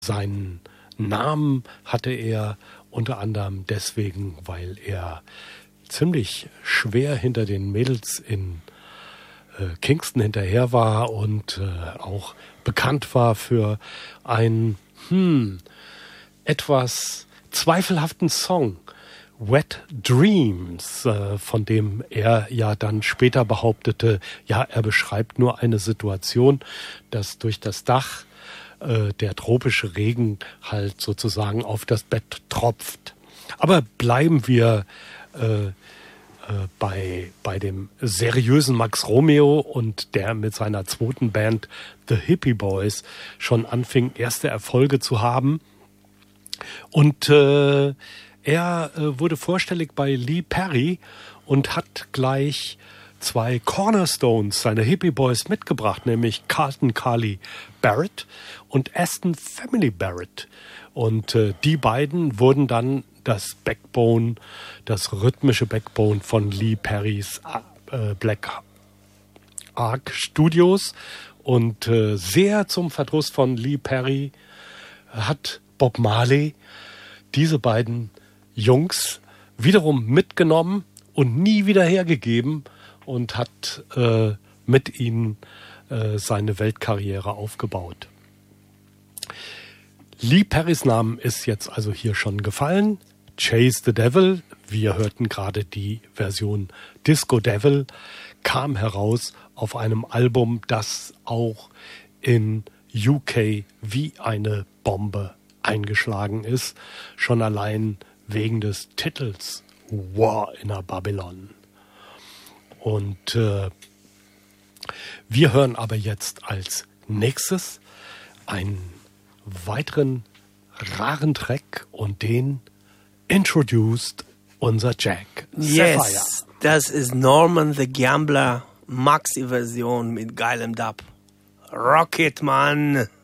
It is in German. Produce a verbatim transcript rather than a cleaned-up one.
Seinen Namen hatte er unter anderem deswegen, weil er ziemlich schwer hinter den Mädels in äh, Kingston hinterher war und äh, auch bekannt war für einen hm, etwas zweifelhaften Song, Wet Dreams, äh, von dem er ja dann später behauptete, ja, er beschreibt nur eine Situation, dass durch das Dach äh, der tropische Regen halt sozusagen auf das Bett tropft. Aber bleiben wir äh, äh, bei, bei dem seriösen Max Romeo und der mit seiner zweiten Band The Hippie Boys schon anfing, erste Erfolge zu haben. Und äh, er äh, wurde vorstellig bei Lee Perry und hat gleich zwei Cornerstones seiner Hippie Boys mitgebracht, nämlich Carlton Carly Barrett und Aston Family Barrett. Und äh, die beiden wurden dann das Backbone, das rhythmische Backbone von Lee Perrys äh, Black Ark Studios. Und äh, sehr zum Verdruss von Lee Perry hat Bob Marley diese beiden Jungs wiederum mitgenommen und nie wieder hergegeben und hat äh, mit ihnen äh, seine Weltkarriere aufgebaut. Lee Perrys Name ist jetzt also hier schon gefallen. Chase the Devil, wir hörten gerade die Version Disco Devil, kam heraus auf einem Album, das auch in U K wie eine Bombe eingeschlagen ist, schon allein wegen des Titels War in a Babylon. Und äh, wir hören aber jetzt als nächstes einen weiteren raren Track und den introduced unser Jack Sapphire. Yes, das ist Norman the Gambler Maxi-Version mit geilem Dub. Rocket, Mann!